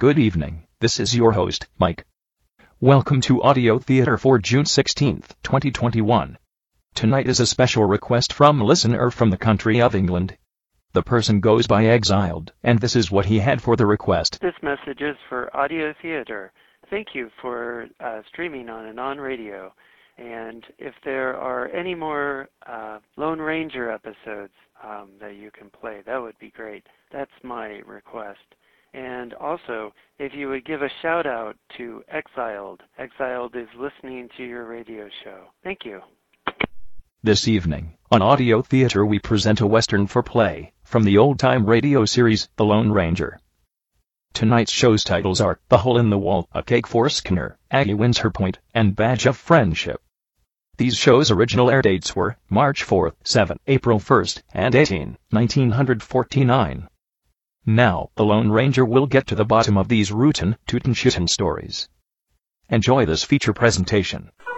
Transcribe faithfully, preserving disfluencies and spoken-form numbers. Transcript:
Good evening, this is your host, Mike. Welcome to Audio Theater for June sixteenth, twenty twenty-one. Tonight is a special request from a listener from the country of England. The person goes by Exiled, and this is what he had for the request. This message is for Audio Theater. Thank you for uh, streaming on and on radio. And if there are any more uh, Lone Ranger episodes um, that you can play, that would be great. That's my request. And also, if you would give a shout out to Exiled. Exiled is listening to your radio show. Thank you. This evening, on Audio Theater we present a Western for play, from the old-time radio series, The Lone Ranger. Tonight's show's titles are The Hole in the Wall, A Cake for Skinner, Aggie Wins Her Point, and Badge of Friendship. These shows' original air dates were March fourth, seventh, April first, and eighteenth, nineteen forty-nine. Now, the Lone Ranger will get to the bottom of these rootin' tootin' shootin' stories. Enjoy this feature presentation.